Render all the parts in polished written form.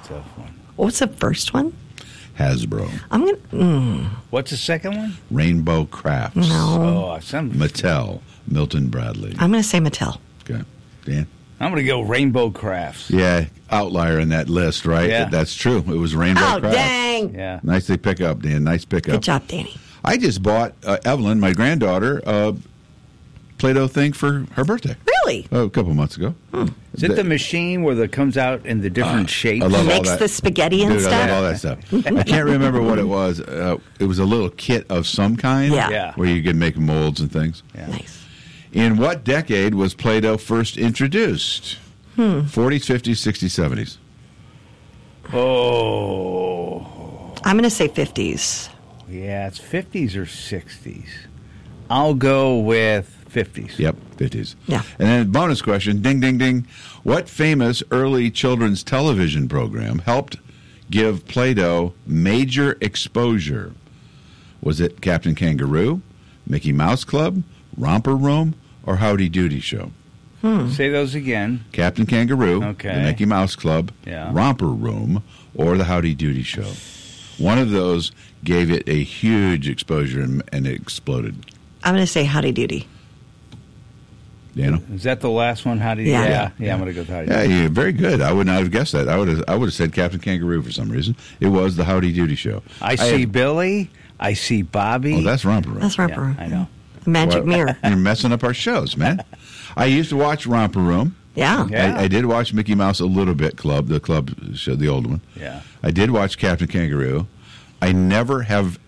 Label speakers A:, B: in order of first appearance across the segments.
A: tough one.
B: What's the first one?
C: Hasbro.
B: I'm going to...
A: What's the second one?
C: Rainbow Crafts.
B: No.
C: Mattel. Milton Bradley.
B: I'm going to say Mattel.
C: Okay. Dan?
A: I'm going to go Rainbow Crafts.
C: Yeah, outlier in that list, right?
A: Yeah.
C: That's true. It was Rainbow Crafts.
B: Dang.
A: Yeah.
C: Nicely pick up, Dan. Nice pickup.
B: Good job, Danny.
C: I just bought Evelyn, my granddaughter, a Play-Doh thing for her birthday.
B: Really?
C: A couple months ago.
A: Is it the machine where it comes out in the different shapes?
C: I love all
B: Makes
C: that.
B: the spaghetti and
C: Dude,
B: stuff?
C: I love all that stuff. I can't remember what it was. It was a little kit of some kind
B: Yeah.
C: where you could make molds and things.
A: Yeah.
B: Nice.
C: In what decade was Play-Doh first introduced? 40s, 50s, 60s, 70s.
A: Oh.
B: I'm going to say 50s.
A: Yeah, it's 50s or 60s. I'll go with 50s.
C: Yep, 50s.
B: Yeah.
C: And then bonus question, ding, ding, ding. What famous early children's television program helped give Play-Doh major exposure? Was it Captain Kangaroo, Mickey Mouse Club, Romper Room, or Howdy Doody Show?
A: Say those again.
C: Captain Kangaroo,
A: Okay.
C: the Mickey Mouse Club,
A: Yeah.
C: Romper Room, or the Howdy Doody Show. One of those gave it a huge exposure and it exploded.
B: I'm going to say Howdy Doody.
C: Daniel?
A: Is that the last one? I'm
B: Yeah.
A: going to go with Howdy.
C: Yeah, you're very good. I would not have guessed that. I would have said Captain Kangaroo for some reason. It was the Howdy Doody Show.
A: I see Billy. I see Bobby.
C: Oh, that's Romper Room.
B: That's Romper Room.
A: I know.
B: The Magic
C: Well,
B: Mirror.
C: You're messing up our shows, man. I used to watch Romper Room.
B: Yeah.
A: Yeah.
C: I did watch Mickey Mouse a little bit, the club show, the old one.
A: Yeah.
C: I did watch Captain Kangaroo. I never have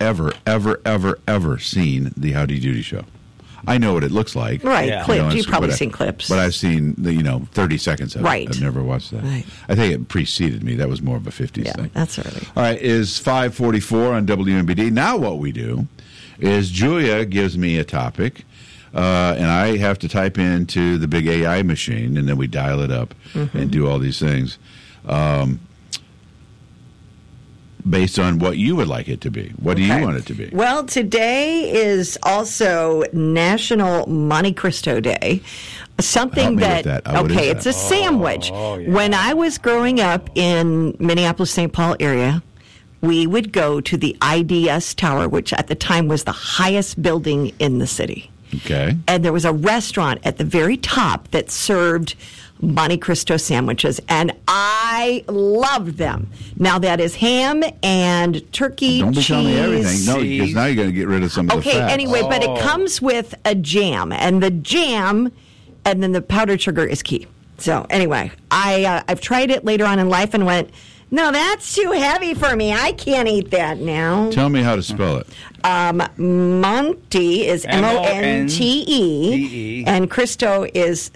C: ever seen the Howdy Doody Show. I know what it looks like.
B: Right,
A: Yeah.
B: clips.
C: and
B: You've probably
C: but
B: seen clips.
C: But I've seen, 30 seconds of
B: Right.
C: it. I've never watched that.
B: Right.
C: I think it preceded me. That was more of a 50s
B: Yeah,
C: thing.
B: that's early.
C: All right, is 5:44 on WMBD. Now what we do is Julia gives me a topic, and I have to type into the big AI machine, and then we dial it up and do all these things based on what you would like it to be. What do you
B: Okay.
C: want it to be?
B: Well, today is also National Monte Cristo Day. Something
C: Help me with that. What is that?
B: It's a sandwich.
A: yeah.
B: When I was growing up in Minneapolis, St. Paul area, we would go to the IDS Tower, which at the time was the highest building in the city.
C: Okay.
B: And there was a restaurant at the very top that served Monte Cristo sandwiches, and I loved them. Now that is ham and turkey,
C: Don't be
B: cheese.
C: telling me everything. No, because
A: cheese.
C: now you're going to get rid of some of the
B: Okay,
C: fats.
B: anyway, but
A: Oh.
B: it comes with a jam, and the jam, and then the powdered sugar is key. So anyway, I've tried it later on in life and went, no, that's too heavy for me. I can't eat that now.
C: Tell me how to spell it.
B: Monte is
A: M-O-N-T-E.
B: Monte, and Cristo is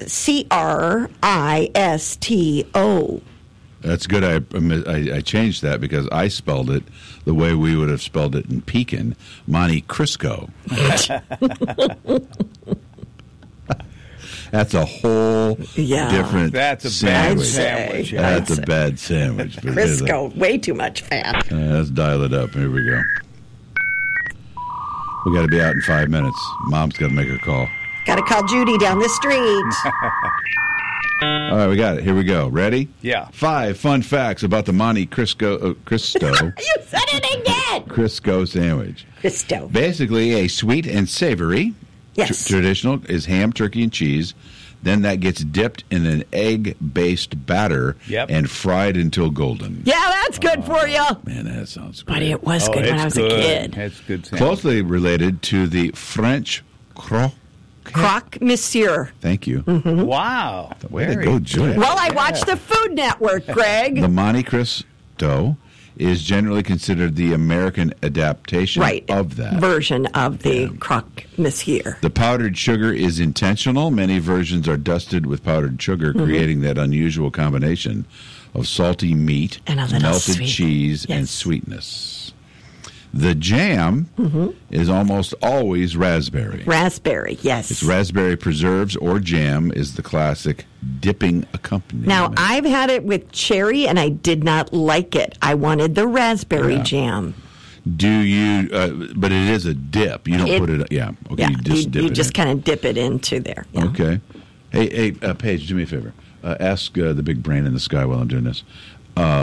B: Cristo.
C: That's good. I changed that because I spelled it the way we would have spelled it in Pekin, Monte Crisco. That's a whole
B: Yeah.
C: different
A: That's a bad
C: sandwich.
A: sandwich.
B: Yeah.
C: That's a bad sandwich.
B: Crisco, way too much fat.
C: Let's dial it up. Here we go. We got to be out in 5 minutes. Mom's got to make her call.
B: Got to call Judy down the street.
C: All right, we got it. Here we go. Ready?
A: Yeah.
C: 5 fun facts about the Monte Cristo
B: You said it again.
C: Crisco sandwich.
B: Cristo.
C: Basically, a sweet and savory.
B: Yes.
C: Traditional is ham, turkey, and cheese. Then that gets dipped in an egg-based batter
A: Yep.
C: and fried until golden.
B: Yeah, that's good for you.
C: Man, that sounds great.
B: But it was good when I was a kid.
A: It's good sandwich.
C: Closely related to the French croque.
B: Croque Monsieur.
C: Thank you.
A: Wow.
C: Way to
A: Very
C: go, Julia.
B: Well, I watched the Food Network, Greg.
C: The Monte Cristo is generally considered the American adaptation
B: Right.
C: of that.
B: Version of the Croque Monsieur.
C: The powdered sugar is intentional. Many versions are dusted with powdered sugar,
B: Mm-hmm.
C: creating that unusual combination of salty meat,
B: And a little
C: melted
B: sweet.
C: cheese, and
B: Yes.
C: sweetness. The jam is almost always raspberry.
B: Raspberry, yes.
C: It's raspberry preserves or jam is the classic dipping accompaniment.
B: Now, I've had it with cherry, and I did not like it. I wanted the raspberry
C: Yeah.
B: jam.
C: Do you? But it is a dip. You don't put it. Yeah. Okay.
B: Yeah,
C: You just dip
B: you
C: it
B: just
C: in.
B: kind of dip it into there. Yeah.
C: Okay. Hey, Paige, do me a favor. Ask the big brain in the sky while I'm doing this.